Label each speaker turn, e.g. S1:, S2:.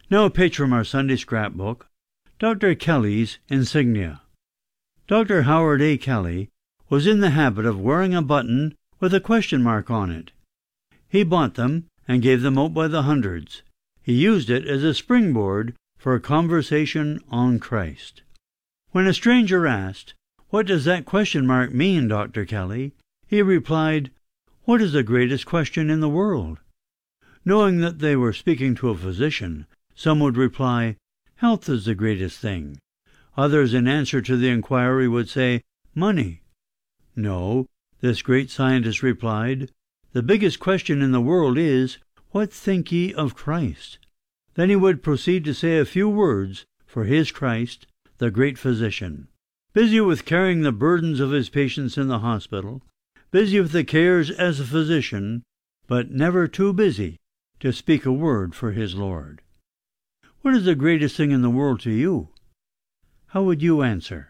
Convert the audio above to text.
S1: Now a page from our Sunday scrapbook, Dr. Kelly's insignia. Dr. Howard A. Kelly was in the habit of wearing a button with a question mark on it. He bought them and gave them out by the hundreds. He used it as a springboard for a conversation on Christ. When a stranger asked, "What does that question mark mean, Dr. Kelly?" he replied, "What is the greatest question in the world?" Knowing that they were speaking to a physician, some would reply, "Health is the greatest thing." Others, in answer to the inquiry, would say, "Money." "No," this great scientist replied, "the biggest question in the world is, what think ye of Christ?" Then he would proceed to say a few words for his Christ, the great physician. Busy with carrying the burdens of his patients in the hospital, busy with the cares as a physician, but never too busy to speak a word for his Lord. What is the greatest thing in the world to you? How would you answer?